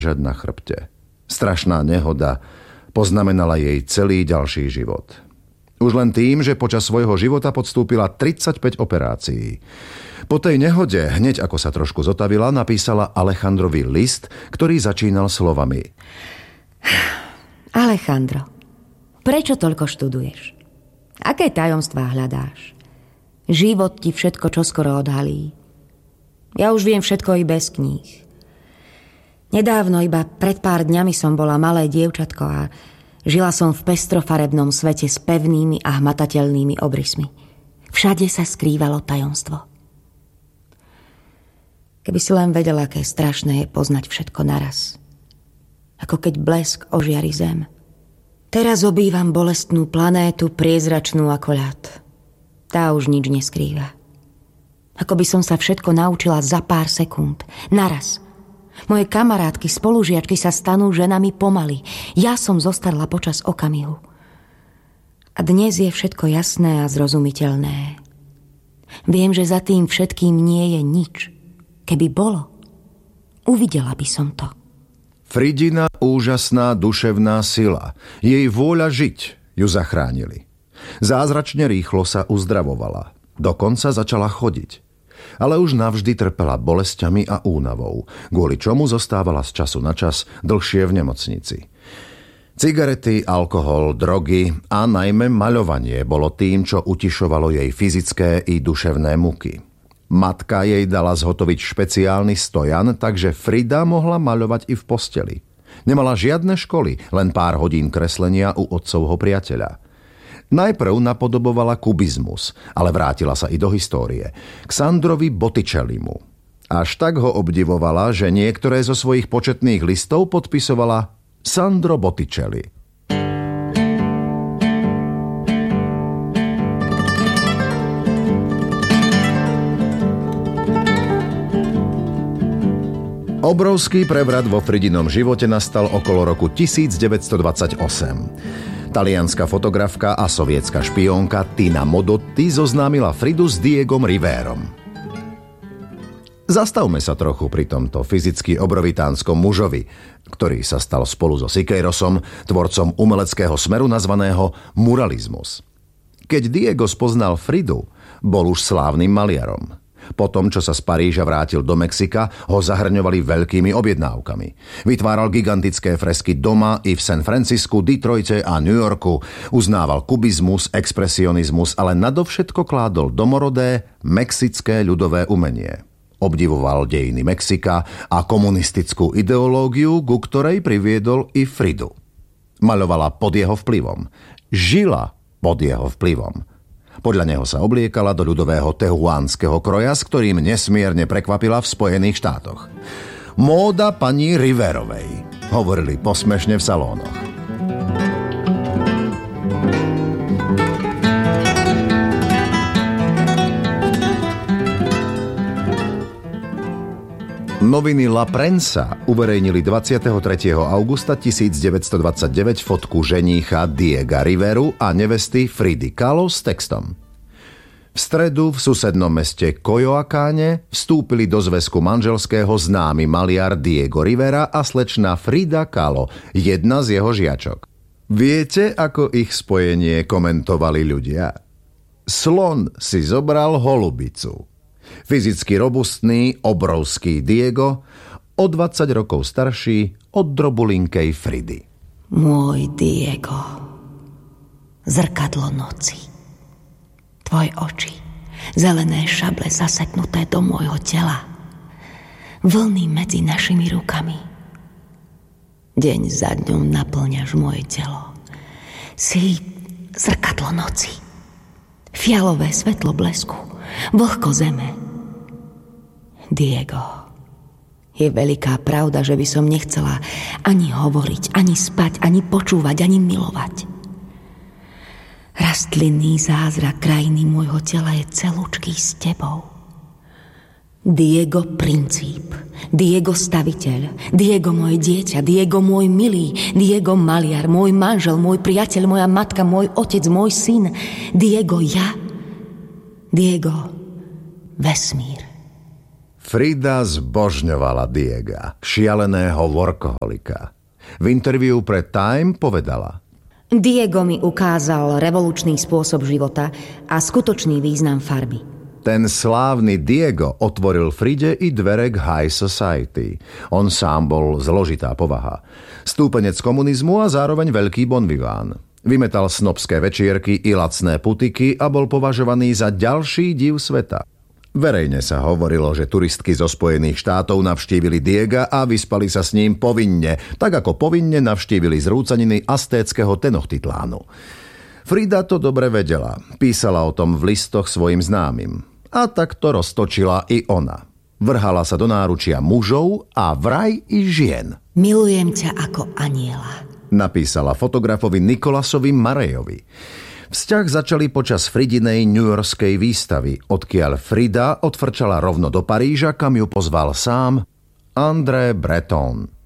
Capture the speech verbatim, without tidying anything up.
žať na chrbte. Strašná nehoda poznamenala jej celý ďalší život. Už len tým, že počas svojho života podstúpila tridsaťpäť operácií. Po tej nehode, hneď ako sa trošku zotavila, napísala Alejandrovi list, ktorý začínal slovami: Alejandro, prečo toľko študuješ? Aké tajomstvá hľadáš? Život ti všetko čoskoro odhalí. Ja už viem všetko i bez kníh. Nedávno, iba pred pár dňami som bola malé dievčatko a žila som v pestrofarebnom svete s pevnými a hmatateľnými obrysmi. Všade sa skrývalo tajomstvo. Keby si len vedela, aké strašné je poznať všetko naraz. Ako keď blesk ožiari zem. Teraz obývam bolestnú planétu, priezračnú ako ľad. Tá už nič neskrýva. Ako by som sa všetko naučila za pár sekúnd. Naraz. Moje kamarátky, spolužiačky sa stanú ženami pomaly. Ja som zostarla počas okamihu. A dnes je všetko jasné a zrozumiteľné. Viem, že za tým všetkým nie je nič. Keby bolo, uvidela by som to. Fridina úžasná duševná sila, jej vôľa žiť ju zachránili. Zázračne rýchlo sa uzdravovala. Dokonca začala chodiť. Ale už navždy trpela bolesťami a únavou, kvôli čomu zostávala z času na čas dlhšie v nemocnici. Cigarety, alkohol, drogy a najmä maľovanie bolo tým, čo utišovalo jej fyzické i duševné muky. Matka jej dala zhotoviť špeciálny stojan, takže Frida mohla maľovať i v posteli. Nemala žiadne školy, len pár hodín kreslenia u otcovho priateľa. Najprv napodobovala kubizmus, ale vrátila sa i do histórie. K Sandrovi Botticellimu. Až tak ho obdivovala, že niektoré zo svojich početných listov podpisovala Sandro Botticelli. Obrovský prevrat vo Fridinom živote nastal okolo roku devätnásťstodvadsaťosem. Talianska fotografka a sovietská špiónka Tina Modotti zoznámila Fridu s Diegom Rivérom. Zastavme sa trochu pri tomto fyzicky obrovitánskom mužovi, ktorý sa stal spolu so Siqueirosom tvorcom umeleckého smeru nazvaného muralizmus. Keď Diego spoznal Fridu, bol už slávnym maliarom. Po tom, čo sa z Paríža vrátil do Mexika, ho zahrňovali veľkými objednávkami. Vytváral gigantické fresky doma i v San Francisku, Detroite a New Yorku. Uznával kubizmus, expresionizmus, ale nadovšetko kládol domorodé mexické ľudové umenie. Obdivoval dejiny Mexika a komunistickú ideológiu, ku ktorej priviedol i Fridu. Maľovala pod jeho vplyvom. Žila pod jeho vplyvom. Podľa neho sa obliekala do ľudového tehuánskeho kroja, s ktorým nesmierne prekvapila v Spojených štátoch. Móda pani Riverovej, hovorili posmešne v salónoch. Noviny La Prensa uverejnili dvadsiateho tretieho augusta devätnásťstodvadsaťdeväť fotku ženícha Diega Riveru a nevesty Fridy Kahlo s textom: V stredu v susednom meste Coyoacáne vstúpili do zväzku manželského známy maliar Diego Rivera a slečna Frida Kahlo, jedna z jeho žiačok. Viete, ako ich spojenie komentovali ľudia? Slon si zobral holubicu. Fyzicky robustný, obrovský Diego, o dvadsať rokov starší od drobulinkej Fridy. Môj Diego, zrkadlo noci, tvoje oči, zelené šable zaseknuté do môjho tela, vlny medzi našimi rukami. Deň za dňom naplňaš moje telo. Si zrkadlo noci, fialové svetlo blesku, vlhko zeme. Diego, je veľká pravda, že by som nechcela ani hovoriť, ani spať, ani počúvať, ani milovať. Rastlinný zázrak krajiny môjho tela je celúčký s tebou. Diego princíp, Diego staviteľ, Diego moje dieťa, Diego môj milý, Diego maliar, môj manžel, môj priateľ, moja matka, môj otec, môj syn, Diego ja, Diego vesmír. Frida zbožňovala Diega, šialeného workoholika. V interviu pre Time povedala: Diego mi ukázal revolučný spôsob života a skutočný význam farby. Ten slávny Diego otvoril Fride i dvere k high society. On sám bol zložitá povaha. Stúpenec komunizmu a zároveň veľký bonviván. Vymetal snobské večierky i lacné putiky a bol považovaný za ďalší div sveta. Verejne sa hovorilo, že turistky zo Spojených štátov navštívili Diega a vyspali sa s ním povinne, tak ako povinne navštívili zrúcaniny aztéckeho Tenochtitlánu. Frida to dobre vedela, písala o tom v listoch svojim známym. A tak to roztočila i ona. Vrhala sa do náručia mužov a vraj i žien. Milujem ťa ako aniela, napísala fotografovi Nikolasovi Marejovi. Vzťah začali počas Fridinej newyorskej výstavy, odkiaľ Frida odfrčala rovno do Paríža, kam ju pozval sám André Breton.